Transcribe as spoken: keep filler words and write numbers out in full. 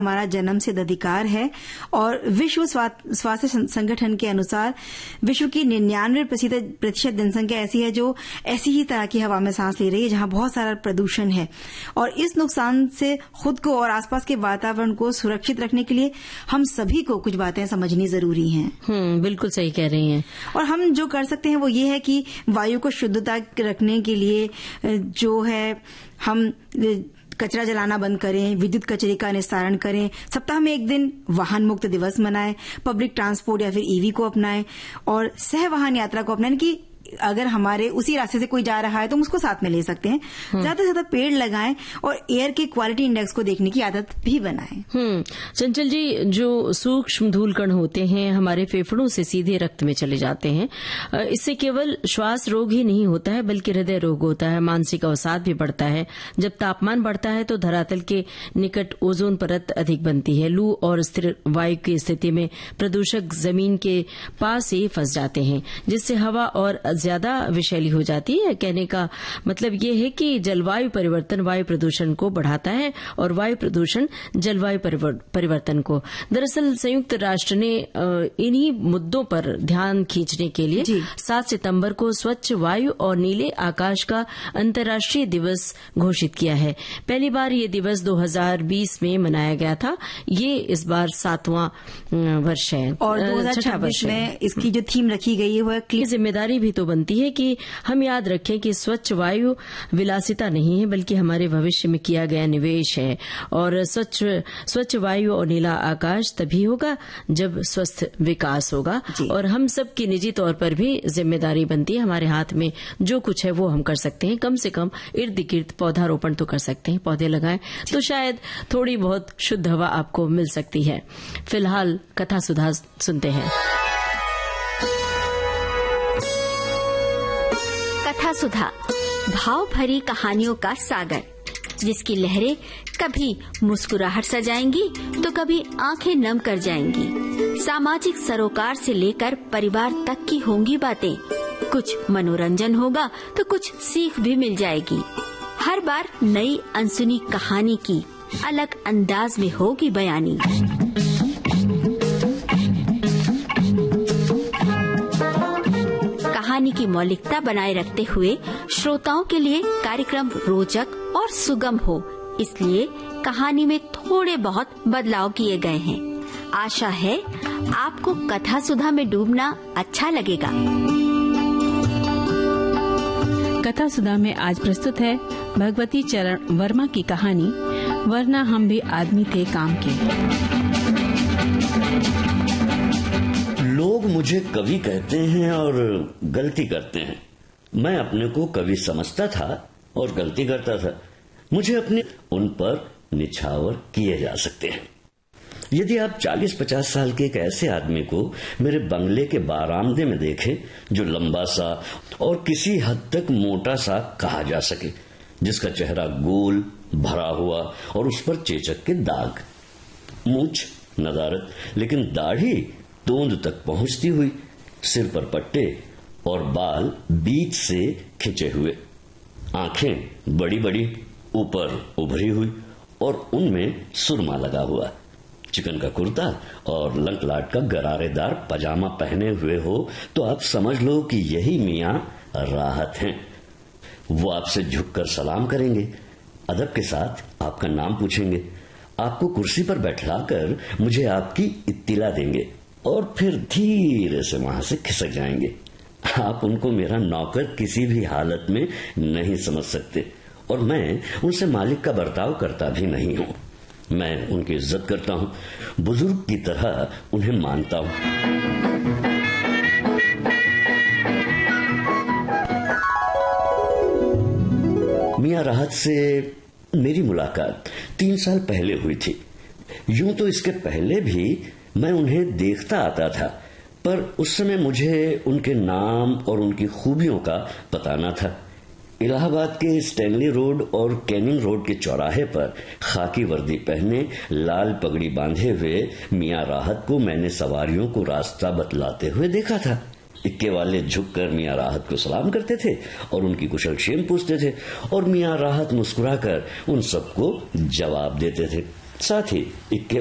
हमारा जन्म सिद्ध अधिकार है और विश्व स्वास्थ्य संगठन के अनुसार विश्व की निन्यानवे प्रतिशत जनसंख्या ऐसी है जो ऐसी ही तरह की हवा में सांस ले रही है जहां बहुत सारा प्रदूषण है। और इस नुकसान से खुद को और आसपास के वातावरण को सुरक्षित रखने के लिए हम सभी को कुछ बातें समझनी जरूरी हैं। हम्म, बिल्कुल सही कह रही हैं। और हम जो कर सकते हैं वो ये है कि वायु को शुद्धता रखने के लिए जो है हम कचरा जलाना बंद करें, विद्युत कचरे का निस्तारण करें, सप्ताह में एक दिन वाहन मुक्त दिवस मनाएं, पब्लिक ट्रांसपोर्ट या फिर ईवी को अपनाएं और सह वाहन यात्रा को अपनाएं कि अगर हमारे उसी रास्ते से कोई जा रहा है तो हम उसको साथ में ले सकते हैं। ज्यादा से ज्यादा पेड़ लगाएं और एयर के क्वालिटी इंडेक्स को देखने की आदत भी बनाएं। हम्म, चंचल जी, जो सूक्ष्म धूल कण होते हैं हमारे फेफड़ों से सीधे रक्त में चले जाते हैं। इससे केवल श्वास रोग ही नहीं होता है बल्कि हृदय रोग होता है, मानसिक अवसाद भी बढ़ता है। जब तापमान बढ़ता है तो धरातल के निकट ओजोन परत अधिक बनती है। लू और स्थिर वायु की स्थिति में प्रदूषक जमीन के पास ही फंस जाते हैं जिससे हवा और ज्यादा विषैली हो जाती है। कहने का मतलब ये है कि जलवायु परिवर्तन वायु प्रदूषण को बढ़ाता है और वायु प्रदूषण जलवायु परिवर्तन को। दरअसल संयुक्त राष्ट्र ने इन्हीं मुद्दों पर ध्यान खींचने के लिए सात सितंबर को स्वच्छ वायु और नीले आकाश का अंतर्राष्ट्रीय दिवस घोषित किया है। पहली बार ये दिवस दो हज़ार बीस में मनाया गया था। ये इस बार सातवां वर्ष है और दो हज़ार छब्बीस में इसकी जो थीम रखी गई है वह जिम्मेदारी भी तो बनती है कि हम याद रखें कि स्वच्छ वायु विलासिता नहीं है बल्कि हमारे भविष्य में किया गया निवेश है। और स्वच्छ स्वच्छ वायु और नीला आकाश तभी होगा जब स्वस्थ विकास होगा। और हम सब की निजी तौर पर भी जिम्मेदारी बनती है। हमारे हाथ में जो कुछ है वो हम कर सकते हैं। कम से कम इर्द गिर्द पौधारोपण तो कर सकते हैं, पौधे लगाएं तो शायद थोड़ी बहुत शुद्ध हवा आपको मिल सकती है। फिलहाल कथा सुधा सुनते हैं। कथा सुधा, भाव भरी कहानियों का सागर, जिसकी लहरें कभी मुस्कुराहट सजाएंगी तो कभी आंखें नम कर जाएंगी। सामाजिक सरोकार से लेकर परिवार तक की होंगी बातें। कुछ मनोरंजन होगा तो कुछ सीख भी मिल जाएगी। हर बार नई अनसुनी कहानी की अलग अंदाज में होगी बयानी। कहानी की मौलिकता बनाए रखते हुए श्रोताओं के लिए कार्यक्रम रोचक और सुगम हो, इसलिए कहानी में थोड़े बहुत बदलाव किए गए हैं। आशा है आपको कथा सुधा में डूबना अच्छा लगेगा। कथा सुधा में आज प्रस्तुत है भगवती चरण वर्मा की कहानी वरना हम भी आदमी थे काम के। लोग मुझे कवि कहते हैं और गलती करते हैं। मैं अपने को कवि समझता था और गलती करता था। मुझे अपने उन पर निछावर किए जा सकते हैं। यदि आप चालीस पचास साल के एक ऐसे आदमी को मेरे बंगले के बारामदे में देखें जो लंबा सा और किसी हद तक मोटा सा कहा जा सके, जिसका चेहरा गोल भरा हुआ और उस पर चेचक के दाग, मूंछ नदारत लेकिन दाढ़ी तोंद तक पहुंचती हुई, सिर पर पट्टे और बाल बीच से खिंचे हुए, आंखें बड़ी बड़ी ऊपर उभरी हुई और उनमें सुरमा लगा हुआ, चिकन का कुर्ता और लंकलाट का गरारेदार पजामा पहने हुए हो तो आप समझ लो कि यही मियां राहत हैं। वो आपसे झुककर सलाम करेंगे, अदब के साथ आपका नाम पूछेंगे, आपको कुर्सी पर बैठलाकर मुझे आपकी इत्तिला देंगे और फिर धीरे से वहां से खिसक जाएंगे। आप उनको मेरा नौकर किसी भी हालत में नहीं समझ सकते और मैं उनसे मालिक का बर्ताव करता भी नहीं हूं। मैं उनकी इज्जत करता हूं, बुजुर्ग की तरह उन्हें मानता हूं। मियां राहत से मेरी मुलाकात तीन साल पहले हुई थी। यूं तो इसके पहले भी मैं उन्हें देखता आता था, पर उस समय मुझे उनके नाम और उनकी खूबियों का पता न था। इलाहाबाद के स्टैनली रोड और कैनिंग रोड के चौराहे पर खाकी वर्दी पहने लाल पगड़ी बांधे हुए मियां राहत को मैंने सवारियों को रास्ता बतलाते हुए देखा था। इक्के वाले झुककर मियां राहत को सलाम करते थे और उनकी कुशलक्षेम पूछते थे और मियां राहत मुस्कुराकर उन सबको जवाब देते थे। साथ ही